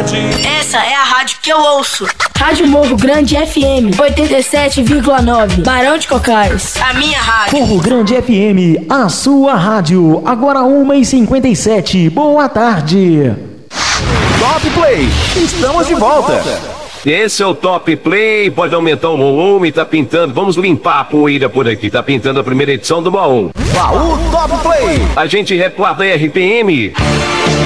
cidade. Essa é a rádio que eu ouço. Rádio Morro Grande FM 87,9, Barão de Cocais. A minha rádio. Morro Grande FM, a sua rádio. Agora 1h57. Boa tarde. Top Play, estamos de volta. Esse é o Top Play, pode aumentar o volume, tá pintando, vamos limpar a poeira por aqui, tá pintando a primeira edição do baú. Baú Top Play. A gente recorda a RPM.